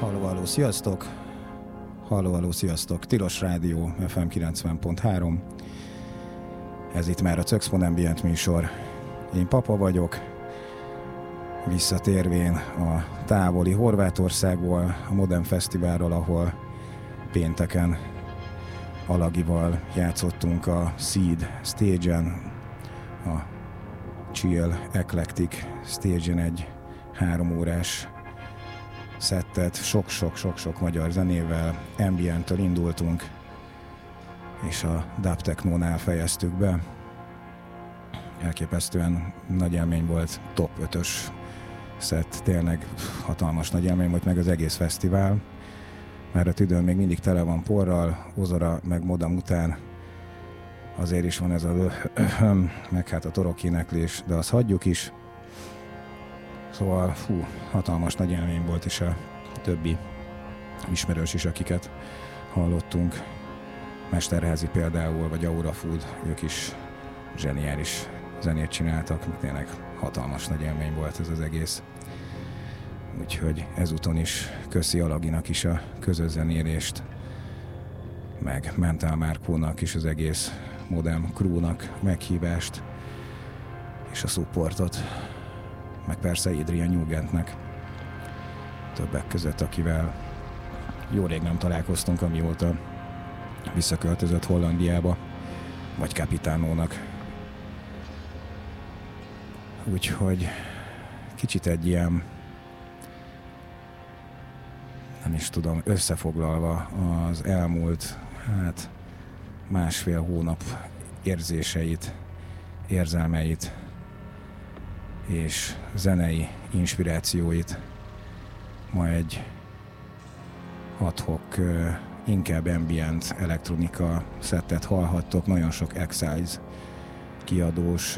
Halló, sziasztok! Halló, sziasztok! Tilos Rádió, FM 90.3. Ez itt már a Cöxpon Ambient műsor. Én Papa vagyok, visszatérvén a távoli Horvátországból, a Modern Fesztiválról, ahol pénteken Alagival játszottunk a Seed Stage-en, a Chill Eclectic Stage-en egy 3 órás szettet, sok-sok magyar zenével, ambient-től indultunk, és a dub technónál fejeztük be. Elképesztően nagy élmény volt, top 5-ös szett, tényleg hatalmas nagy élmény volt, meg az egész fesztivál. Már a tüdőn még mindig tele van porral, Ozora meg Modam után azért is van ez a meg hát a torokéneklés, de azt hagyjuk is. Szóval hatalmas nagy élmény volt, és a többi ismerős is, akiket hallottunk. Mesterházi például, vagy Aura Food, ők is zseniális zenét csináltak, tényleg hatalmas nagy élmény volt ez az egész. Úgyhogy ezúton is köszi Alaginak is a közös zenélést, meg Mental Markónak is az egész Modern Crew-nak meghívást, és a supportot, meg persze Adrian Nugentnek többek között, akivel jó rég nem találkoztunk, amióta visszaköltözött Hollandiába, vagy Capitánónak. Úgyhogy kicsit egy ilyen, nem is tudom, összefoglalva az elmúlt másfél hónap érzéseit, érzelmeit és zenei inspirációit ma egy ad-hoc, inkább ambient elektronika szettet hallhattok, nagyon sok Excise kiadós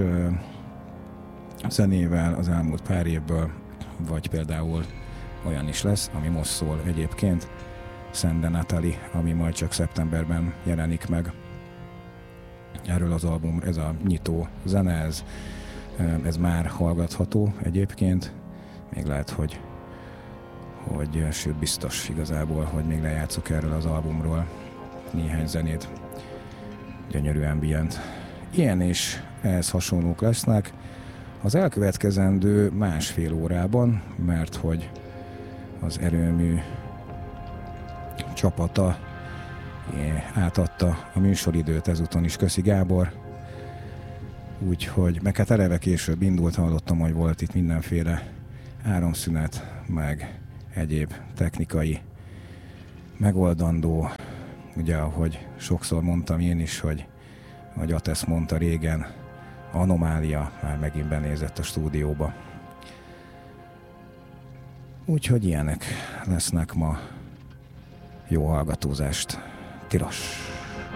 zenével az elmúlt pár évből, vagy például olyan is lesz, ami most szól egyébként, Sende Natali, ami majd csak szeptemberben jelenik meg. Erről az album, ez a nyitó zene, ez már hallgatható egyébként, még lehet, hogy sőt biztos igazából, hogy még lejátszok erről az albumról néhány zenét. Gyönyörű ambient. Ilyen és ehhez hasonlók lesznek az elkövetkezendő másfél órában, mert hogy az erőmű csapata átadta a műsoridőt ezúton is, köszi Gábor. Úgyhogy, meg hát eleve később indult, hallottam, hogy volt itt mindenféle áramszünet, meg egyéb technikai megoldandó, ugye ahogy sokszor mondtam én is, hogy Atesz mondta régen, anomália már megint benézett a stúdióba. Úgyhogy ilyenek lesznek ma, jó hallgatózást, tilos!